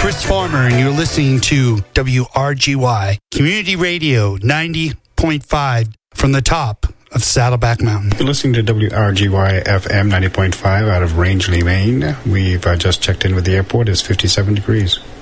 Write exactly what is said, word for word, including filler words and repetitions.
Chris Farmer, and you're listening to W R G Y Community Radio ninety point five from the top of Saddleback Mountain. You're listening to W R G Y F M ninety point five out of Rangeley, Maine. We've uh, just checked in with the airport. It's fifty-seven degrees.